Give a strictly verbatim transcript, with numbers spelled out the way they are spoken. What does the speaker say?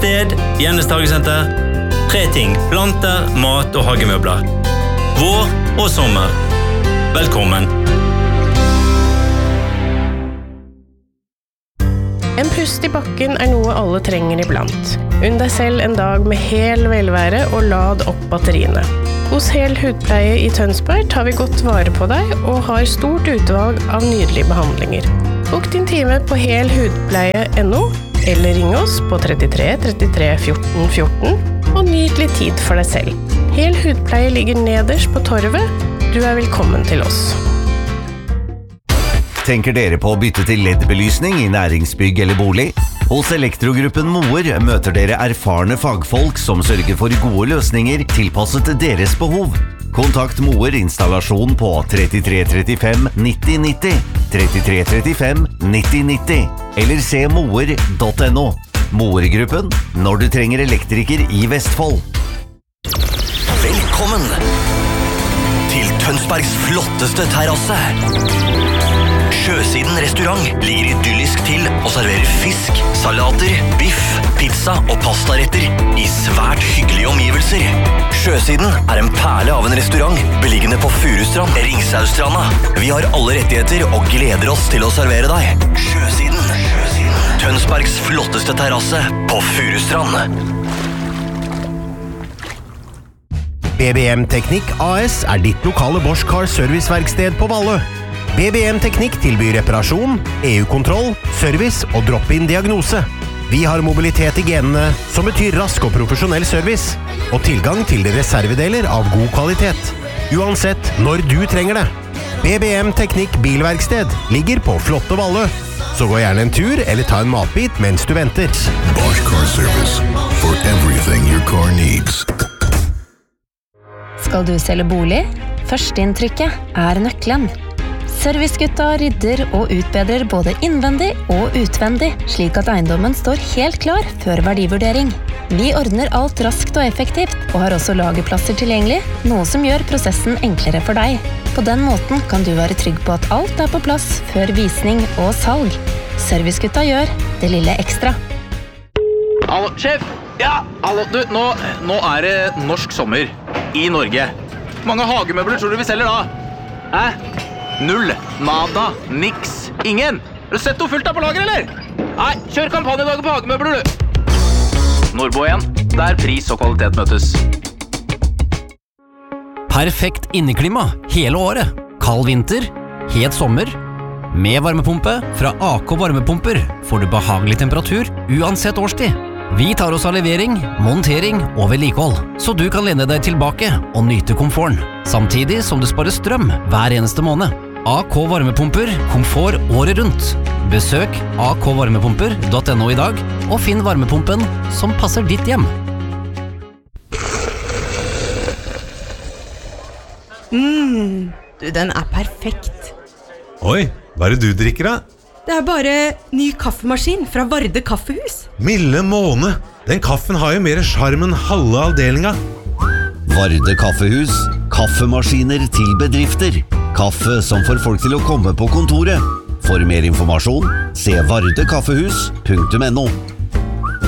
sted, Jennes Hagesenter. Tre ting, planter, mat og hagemøbler. Vår og sommer. Velkommen. En pust i bakken er noe alle trenger iblant. Unn deg selv en dag med hel velvære og lad opp batteriene. Hos Hel Hudpleie i Tønsberg tar vi godt vare på deg og har stort utvalg av nydelige behandlinger. Bok din time på hel hudpleie punktum no eller ring oss på trettitre trettitre fjorten fjorten og nyt litt tid for deg selv. Hel Hudpleie ligger nederst på torvet. Du er velkommen til oss. Tenker dere på å bytte til L E D-belysning i næringsbygg eller bolig? Hos Elektrogruppen Moer møter dere erfarne fagfolk som sørger for gode løsninger tilpasset deres behov. Kontakt Moer installasjon på trettitre trettifem nitti nitti, trettitre trettifem nitti nitti, eller se moer punktum no. Moer-gruppen, når du trenger elektriker i Vestfold. Velkommen til Tønsbergs flotteste terrasse. Sjøsiden restaurant ligger idyllisk til og serverer fisk, salater, biff, pizza og pastaretter i svært hyggelige omgivelser. Sjøsiden er en perle av en restaurant beliggende på Furustrand, Ringsaustranda. Vi har alle rettigheter og gleder oss til å servere deg. Sjøsiden. Sjøsiden. Tønsbergs flotteste terrasse på Furustrand. B B M Teknikk A S er ditt lokale Bosch Car Serviceverksted på Valle. B B M Teknikk tilbyr reparasjon, E U-kontroll, service og drop-in diagnose. Vi har mobilitet i genene, som betyr rask og profesjonell service, og tilgang til reservedeler av god kvalitet. Uansett når du trenger det. B B M Teknikk Bilverksted ligger på flotte Valle. Så gå gjerne en tur eller ta en matbit mens du venter. Bosch Car Service, for everything your car needs. Skal du selge bolig? Førsteinntrykket er nøkkelen. Servicegutta rydder og utbedrer både innvendig og utvendig, slik at eiendommen står helt klar før verdivurdering. Vi ordner alt raskt og effektivt, og har også lagerplasser tilgjengelig, noe som gjør prosessen enklere for deg. På den måten kan du være trygg på at alt er på plass før visning og salg. Servicegutta gjør det lille ekstra. Hallo, sjef! Ja, hallo, du, nå, nå er det norsk sommer i Norge. Mange hagemøbler tror du vi selger da? Hæ? Null, nada, niks, ingen. Har du sett noe fullt av på lager, eller? Nei, kjør kampanjedager på hagemøbler, du. Nordbo igjen, der pris og kvalitet møtes. Perfekt inneklima hele året. Kald vinter, het sommer. Med varmepumpe fra A K Varmepumper får du behagelig temperatur uansett årstid. Vi tar oss av levering, montering og vedlikehold, så du kan lene deg tilbake og nyte komforten, samtidig som du sparer strøm hver eneste måned. A K Varmepumper, komfort året rundt. Besøk a k varmepumper punktum no i dag, og finn varmepumpen som passer ditt hjem. Mm, du, den er perfekt. Oi, hva er det du drikker da? Det er bare ny kaffemaskin fra Varde Kaffehus. Milde måne, den kaffen har jo mer charm enn halve avdelinga. Varde Kaffehus, kaffemaskiner til bedrifter. Kaffe som får folk til å komme på kontoret. For mer informasjon, se varde kaffehus punktum no.